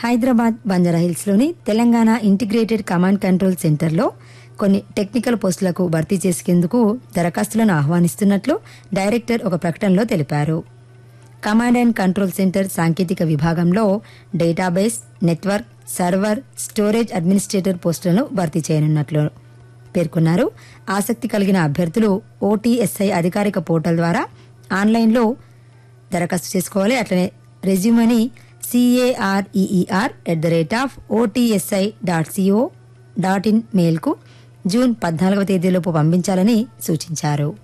Hyderabad బంజారాహిల్స్లోని Telangana integrated command control సెంటర్లో కొన్ని technical పోస్టులకు భర్తీ చేసేందుకు దరఖాస్తులను ఆహ్వానిస్తున్నట్లు డైరెక్టర్ ఒక ప్రకటనలో తెలిపారు. కమాండ్ అండ్ కంట్రోల్ సెంటర్ సాంకేతిక విభాగంలో database, network, server, storage administrator పోస్టులను భర్తీ చేయనున్నట్లు పేర్కొన్నారు. ఆసక్తి కలిగిన అభ్యర్థులు ఓటీఎస్ఐ అధికారిక పోర్టల్ ద్వారా ఆన్లైన్లో దరఖాస్తు చేసుకోవాలి. అట్లనే రెజ్యూమని career@otsi.co.in మెయిల్కు జూన్ 14వ తేదీలోపు పంపించాలని సూచించారు.